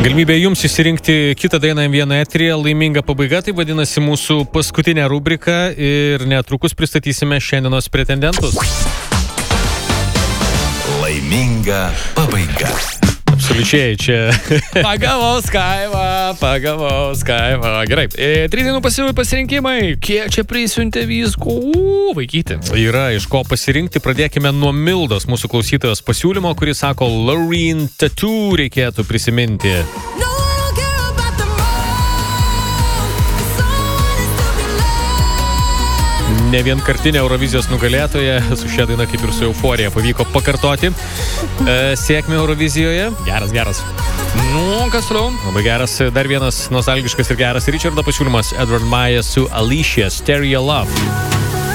Galimybė jums išsirinkti kitą dainą M1 eteryje, laiminga pabaiga, tai vadinasi mūsų paskutinė rubrika ir netrukus pristatysime šiandienos pretendentus. Laiminga pabaiga. Absoliučiai, čia pagavau Skaivą. Gerai, 3 dainų pasirinkimai. Kiek čia prisiuntė visko? Vaikyti. Yra iš ko pasirinkti. Pradėkime nuo Mildos, mūsų klausytojos pasiūlymo, kuris sako, Loreen Tattoo reikėtų prisiminti. Ne vienkartinė Eurovizijos nugalėtoja, su šia daina kaip ir su Euforija pavyko pakartoti sėkmę Eurovizijoje. Geras. Kas toliau? Labai geras, dar vienas nostalgiškas ir geras Richardo pasiūlymas, Edward Maya su Alicia, Stereo Love.